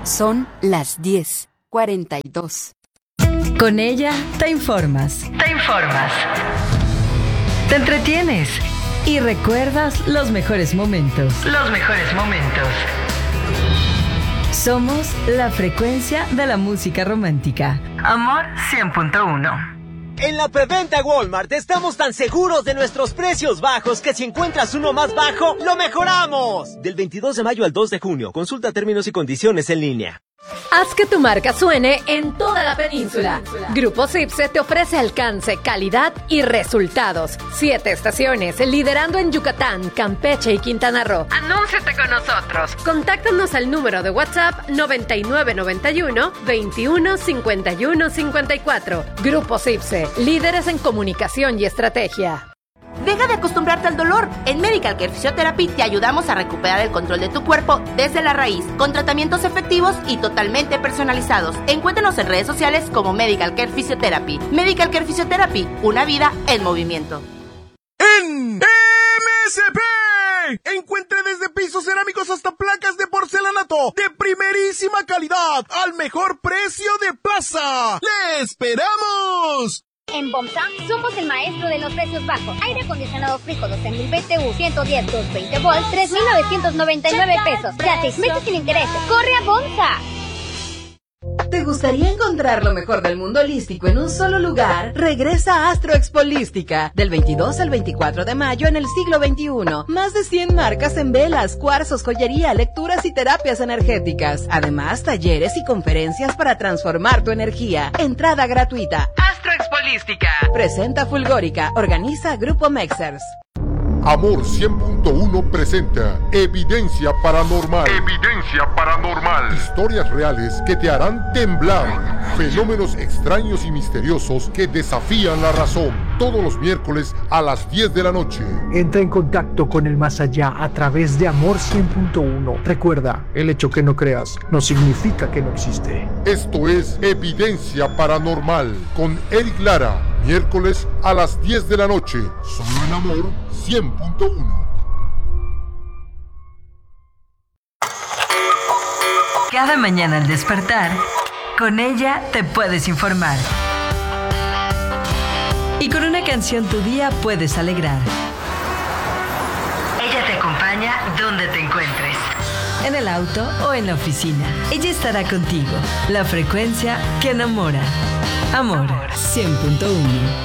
Son las 10:42. Con ella te informas. Te entretienes y recuerdas los mejores momentos. Somos la frecuencia de la música romántica. Amor 100.1. En la preventa Walmart estamos tan seguros de nuestros precios bajos que si encuentras uno más bajo, ¡lo mejoramos! Del 22 de mayo al 2 de junio. Consulta términos y condiciones en línea. Haz que tu marca suene en toda la península. Grupo Cipse te ofrece alcance, calidad y resultados. 7 estaciones, liderando en Yucatán, Campeche y Quintana Roo. Anúnciate con nosotros. Contáctanos al número de WhatsApp 9991 21 51 54. Grupo Cipse, líderes en comunicación y estrategia. Deja de acostumbrarte al dolor. En Medical Care Physiotherapy te ayudamos a recuperar el control de tu cuerpo desde la raíz, con tratamientos efectivos y totalmente personalizados. Encuéntranos en redes sociales como Medical Care Physiotherapy. Medical Care Physiotherapy, una vida en movimiento. En MSP encuentre desde pisos cerámicos hasta placas de porcelanato de primerísima calidad al mejor precio de plaza. ¡Le esperamos! En Bomsa somos el maestro de los precios bajos. Aire acondicionado Frico 12.000 BTU 110 220 volts 3.999 pesos. Ya 6 meses sin intereses. ¡Corre a Bomsa! ¿Te gustaría encontrar lo mejor del mundo holístico en un solo lugar? Regresa a Astro Expo Holística, del 22 al 24 de mayo en el siglo XXI. Más de 100 marcas en velas, cuarzos, joyería, lecturas y terapias energéticas. Además, talleres y conferencias para transformar tu energía. Entrada gratuita. Astro Expo Holística. Presenta Fulgórica. Organiza Grupo Mexers. Amor 100.1 presenta Evidencia Paranormal. Historias reales que te harán temblar. Fenómenos extraños y misteriosos que desafían la razón. Todos los miércoles a las 10 de la noche. Entra en contacto con el más allá a través de Amor 100.1. Recuerda, el hecho que no creas no significa que no existe. Esto es Evidencia Paranormal con Eric Lara. Miércoles a las 10 de la noche. Solo en Amor 100.1. Cada mañana al despertar, con ella te puedes informar. Y con una canción tu día puedes alegrar. Ella te acompaña donde te encuentres. En el auto o en la oficina. Ella estará contigo. La frecuencia que enamora. Amor 100.1.